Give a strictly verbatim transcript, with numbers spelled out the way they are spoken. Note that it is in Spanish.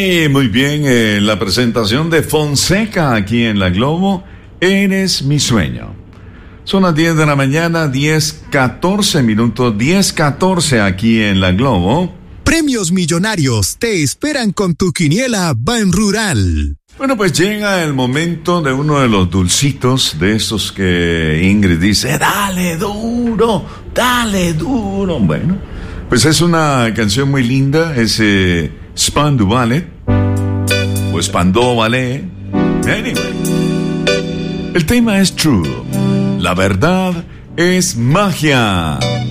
Sí, muy bien. Eh, la presentación de Fonseca aquí en La Globo. Eres mi sueño. Son las diez de la mañana, diez catorce minutos, diez catorce aquí en La Globo. Premios millonarios te esperan con tu quiniela Ban Rural. Bueno, pues llega el momento de uno de los dulcitos, de esos que Ingrid dice, dale duro, dale duro. Bueno, pues es una canción muy linda, es eh, Spandau Ballet, o Spandau Ballet. Anyway, el tema es True, la verdad es magia.